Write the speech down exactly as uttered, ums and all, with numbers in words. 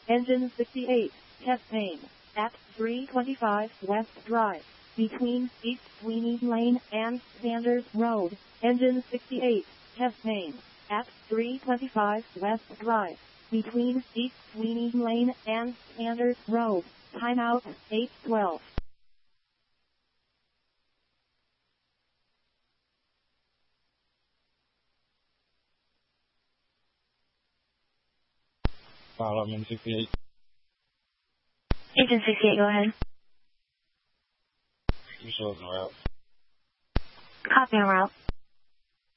Engine sixty-eight, test main, at three twenty-five West Drive, between East Sweeney Lane and Sanders Road. Engine sixty-eight, test main, at three twenty-five West Drive, between East Sweeney Lane and Sanders Road. Timeout, eight twelve. Follow me, sixty-eight. Agent sixty-eight, go ahead. You show us the route. Copy on route.